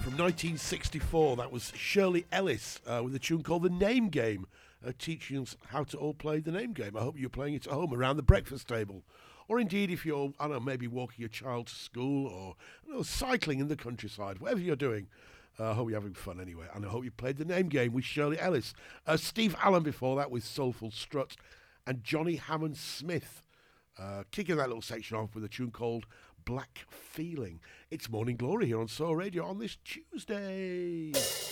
From 1964, that was Shirley Ellis with a tune called The Name Game, teaching us how to all play the name game. I hope you're playing it at home around the breakfast table. Or indeed, if you're, I don't know, maybe walking your child to school or cycling in the countryside, whatever you're doing. I hope you're having fun anyway. And I hope you played The Name Game with Shirley Ellis. Steve Allen before that with Soulful Strut. And Johnny Hammond Smith kicking that little section off with a tune called Black Feeling. It's Morning Glory here on Soul Radio on this Tuesday.